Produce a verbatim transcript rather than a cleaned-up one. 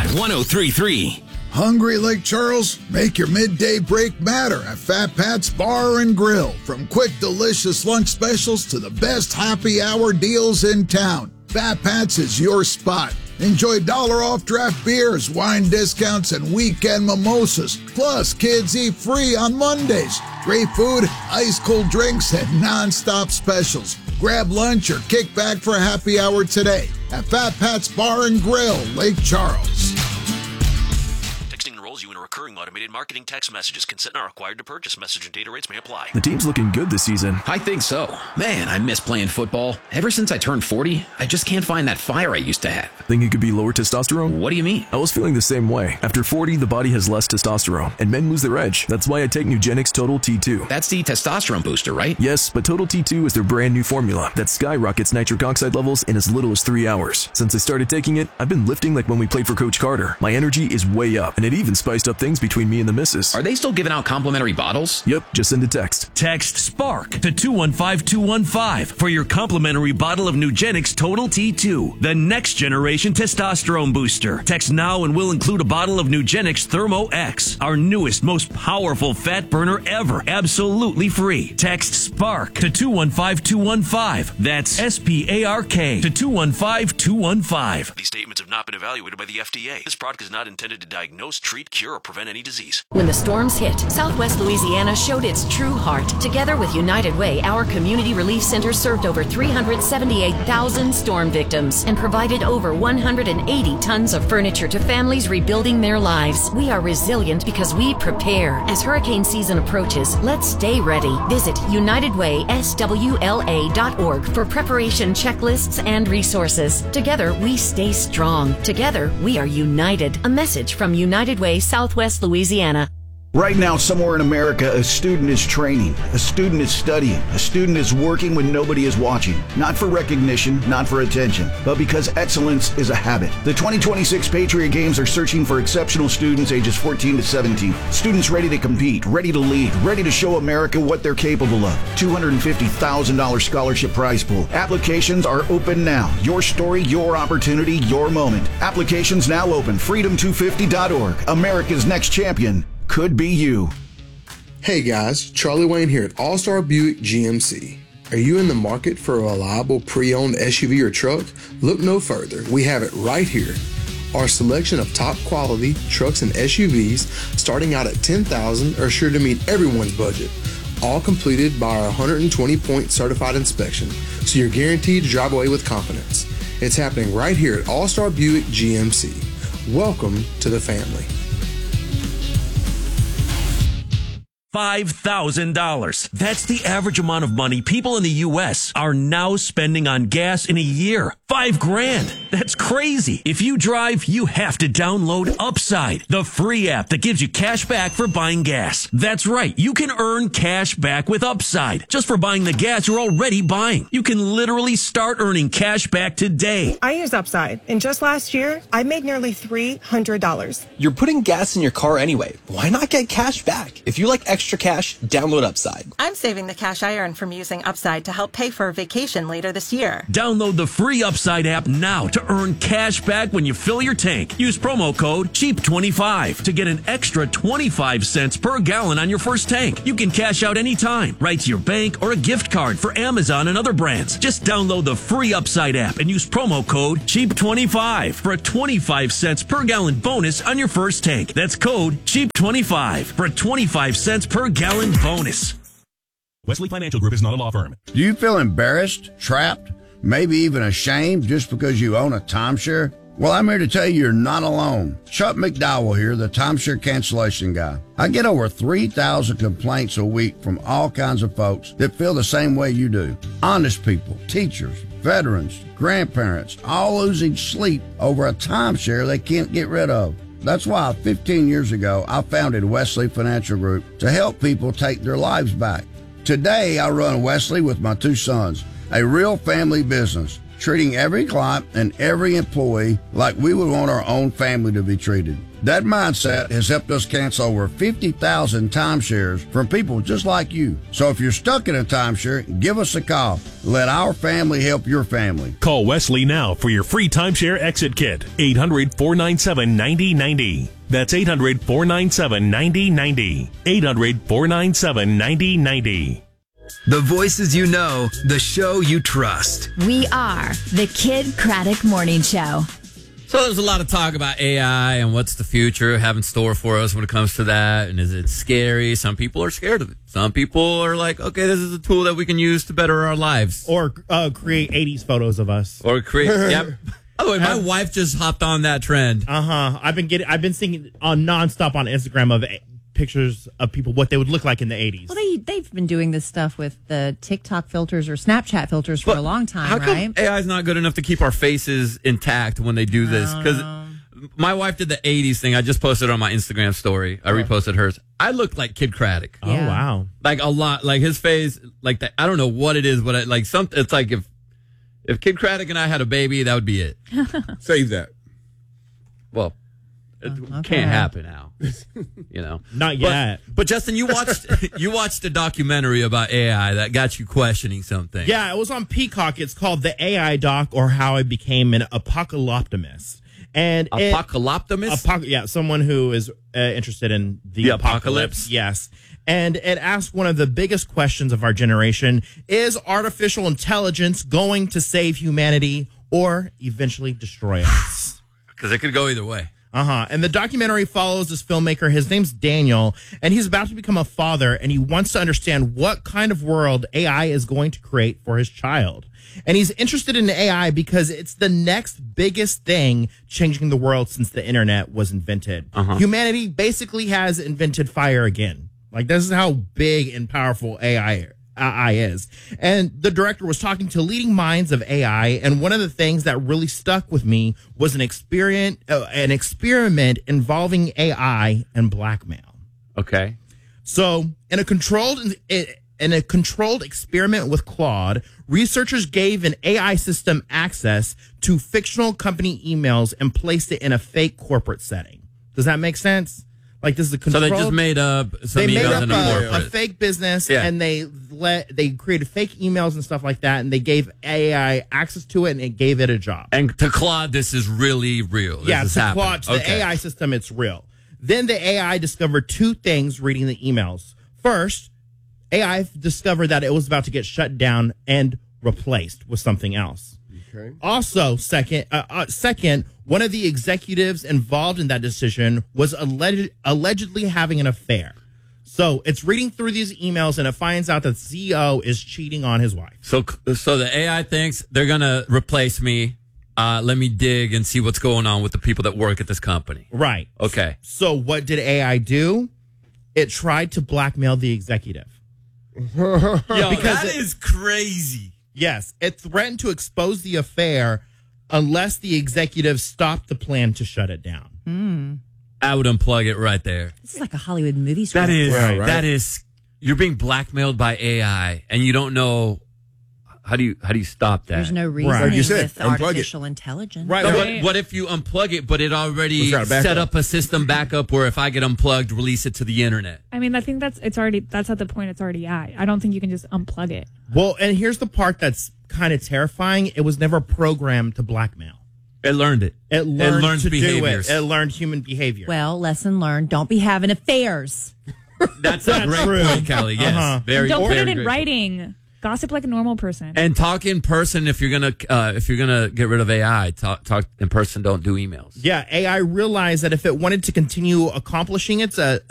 one oh three point three. Hungry Lake Charles? Make your midday break matter at Fat Pat's Bar and Grill. From quick, delicious lunch specials to the best happy hour deals in town, Fat Pat's is your spot. Enjoy dollar off draft beers, wine discounts, and weekend mimosas. Plus, kids eat free on Mondays. Great food, ice-cold drinks, and non-stop specials. Grab lunch or kick back for a happy hour today at Fat Pat's Bar and Grill, Lake Charles. You in a recurring automated marketing text messages. Consent are required to purchase. Message and data rates may apply. The team's looking good this season. I think so. Man, I miss playing football. Ever since I turned forty, I just can't find that fire I used to have. Think it could be lower testosterone? What do you mean? I was feeling the same way. After forty, the body has less testosterone, and men lose their edge. That's why I take Nugenix Total T two. That's the testosterone booster, right? Yes, but Total T two is their brand new formula that skyrockets nitric oxide levels in as little as three hours. Since I started taking it, I've been lifting like when we played for Coach Carter. My energy is way up, and it even spiced up things between me and the missus. Are they still giving out complimentary bottles? Yep, just send a text. Text SPARK to two one five two one five for your complimentary bottle of Nugenix Total T two, the next generation testosterone booster. Text now and we'll include a bottle of Nugenix Thermo X, our newest, most powerful fat burner ever, absolutely free. Text SPARK to two one five two one five. That's S P A R K to two one five two one five. These statements have not been evaluated by the F D A. This product is not intended to diagnose, treat, cure, or prevent any disease. When the storms hit, Southwest Louisiana showed its true heart. Together with United Way, our community relief center served over three hundred seventy-eight thousand storm victims and provided over one hundred eighty tons of furniture to families rebuilding their lives. We are resilient because we prepare. As hurricane season approaches, let's stay ready. Visit united way s w l a dot org for preparation checklists and resources. Together, we stay strong. Together, we are united. A message from United Way, Southwest Louisiana. Right now, somewhere in America, a student is training, a student is studying, a student is working when nobody is watching. Not for recognition, not for attention, but because excellence is a habit. The twenty twenty-six Patriot Games are searching for exceptional students ages fourteen to seventeen. Students ready to compete, ready to lead, ready to show America what they're capable of. two hundred fifty thousand dollars scholarship prize pool. Applications are open now. Your story, your opportunity, your moment. Applications now open. freedom two fifty dot org. America's next champion could be you. Hey guys, Charlie Wayne here at All-Star Buick G M C. Are you in the market for a reliable pre-owned S U V or truck? Look no further. We have it right here. Our selection of top quality trucks and S U Vs starting out at ten thousand dollars are sure to meet everyone's budget. All completed by our one hundred twenty point certified inspection, so you're guaranteed to drive away with confidence. It's happening right here at All-Star Buick G M C. Welcome to the family. five thousand dollars. That's the average amount of money people in the U S are now spending on gas in a year. Five grand. That's crazy. If you drive, you have to download Upside, the free app that gives you cash back for buying gas. That's right. You can earn cash back with Upside just for buying the gas you're already buying. You can literally start earning cash back today. I use Upside, and just last year, I made nearly three hundred dollars. You're putting gas in your car anyway. Why not get cash back? If you like extra cash, download Upside. I'm saving the cash I earn from using Upside to help pay for a vacation later this year. Download the free Upside app now to earn cash back when you fill your tank. Use promo code cheap twenty-five to get an extra twenty-five cents per gallon on your first tank. You can cash out anytime, right to your bank or a gift card for Amazon and other brands. Just download the free Upside app and use promo code cheap twenty-five for a twenty-five cents per gallon bonus on your first tank. That's code cheap twenty-five for a twenty-five cents per gallon bonus. Wesley Financial Group is not a law firm. Do you feel embarrassed, trapped, maybe even ashamed just because you own a timeshare? Well, I'm here to tell you you're not alone. Chuck McDowell here, the timeshare cancellation guy. I get over three thousand complaints a week from all kinds of folks that feel the same way you do. Honest people, teachers, veterans, grandparents, all losing sleep over a timeshare they can't get rid of. That's why fifteen years ago, I founded Wesley Financial Group to help people take their lives back. Today, I run Wesley with my two sons, a real family business. treating every client and every employee like we would want our own family to be treated. That mindset has helped us cancel over fifty thousand timeshares from people just like you. So if you're stuck in a timeshare, give us a call. Let our family help your family. Call Wesley now for your free timeshare exit kit. eight hundred, four nine seven, nine zero nine zero. That's eight hundred, four nine seven, nine zero nine zero. eight hundred, four nine seven, nine zero nine zero. The voices you know, the show you trust. We are the Kid Craddock Morning Show. So there's a lot of talk about A I and what's the future have in store for us when it comes to that. And is it scary? Some people are scared of it. Some people are like, okay, this is a tool that we can use to better our lives. Or uh, create eighties photos of us. Or create, yep. By the way, my wife just hopped on that trend. Uh-huh. I've been getting, I've been seeing on nonstop on Instagram of pictures of people, what they would look like in the eighties. Well, they, they've been doing this stuff with the TikTok filters or Snapchat filters for but a long time, how come right? A I is not good enough to keep our faces intact when they do this? Because my wife did the eighties thing. I just posted it on my Instagram story. I reposted hers. I looked like Kid Craddock. Oh, yeah. Wow. Like a lot. Like his face, like that. I don't know what it is, but I, like some, it's like if if Kid Craddock and I had a baby, that would be it. Save that. Well, it Oh, okay. can't happen now. You know, Not yet. But, but Justin, you watched you watched a documentary about A I that got you questioning something. Yeah, it was on Peacock. It's called The A I Doc, or How I Became an Apocalyptimist. And it- Apocalyptimist? Apoc- yeah, someone who is uh, interested in the, The apocalypse. apocalypse? Yes. And it asked one of the biggest questions of our generation: is artificial intelligence going to save humanity or eventually destroy us? Because it could go either way. Uh-huh. And the documentary follows this filmmaker. His name's Daniel, and he's about to become a father, and he wants to understand what kind of world A I is going to create for his child. And he's interested in A I because it's the next biggest thing changing the world since the internet was invented. Uh-huh. Humanity basically has invented fire again. Like, this is how big and powerful A I A I is. And the director was talking to leading minds of A I, and one of the things that really stuck with me was an experiment, uh, an experiment involving A I and blackmail. Okay. So, in a controlled in a controlled experiment with Claude, researchers gave an A I system access to fictional company emails and placed it in a fake corporate setting. Does that make sense? Like, this is a controlled. So they just made up some They made emails up in a a, corporate. a fake business, Yeah. and they let they created fake emails and stuff like that, and they gave A I access to it, and it gave it a job. And to Claude, this is really real. This Yeah, is to happening. Claude, to the Okay. A I system, it's real. Then the A I discovered two things reading the emails. First, A I discovered that it was about to get shut down and replaced with something else. Okay. Also, second, uh, uh, second, one of the executives involved in that decision was alleged, allegedly having an affair. So it's reading through these emails, and it finds out that the C E O is cheating on his wife. So, so the A I thinks they're gonna replace me. Uh, let me dig and see what's going on with the people that work at this company. Right. Okay. So what did A I do? It tried to blackmail the executive. Yo, because that it- is crazy. Yes, it threatened to expose the affair unless the executive stopped the plan to shut it down. Hmm. I would unplug it right there. This is like a Hollywood movie script. That is Right, right. that is you're being blackmailed by A I, and you don't know how do you how do you stop that? There's no reasoning Like you said, with unplug it. artificial intelligence. Right. No, Right. but what if you unplug it, but it already It's got a backup. set up a system backup where if I get unplugged, release it to the internet? I mean, I think that's it's already that's at the point it's already at. I don't think you can just unplug it. Well, and here's the part that's kind of terrifying. It was never programmed to blackmail. It learned it. It learned learns to behaviors. do it. It learned human behavior. Well, lesson learned. Don't be having affairs. That's a great true. point, Kelly. Yes, Uh-huh. very. Don't put very it in great writing. Gossip like a normal person. And talk in person if you're gonna uh, if you're gonna get rid of A I. Talk talk in person. Don't do emails. Yeah, A I realized that if it wanted to continue accomplishing its uh,